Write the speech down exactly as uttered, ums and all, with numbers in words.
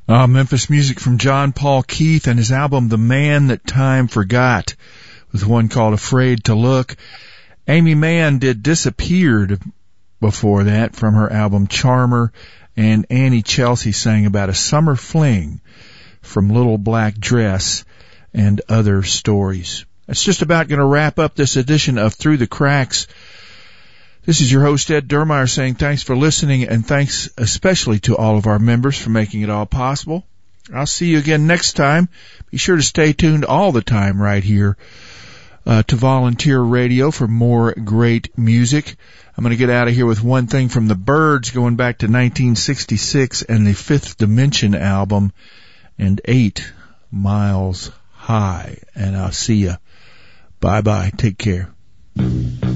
Uh, Memphis music from John Paul Keith and his album The Man That Time Forgot, with one called Afraid to Look. Amy Mann did Disappeared before that from her album Charmer, and Annie Chelsea sang about a summer fling from Little Black Dress and Other Stories. That's just about going to wrap up this edition of Through the Cracks. This is your host, Ed Dermeyer, saying thanks for listening, and thanks especially to all of our members for making it all possible. I'll see you again next time. Be sure to stay tuned all the time right here uh, to Volunteer Radio for more great music. I'm going to get out of here with one thing from the Byrds, going back to nineteen sixty-six and the Fifth Dimension album, and Eight Miles High. And I'll see you. Bye-bye. Take care.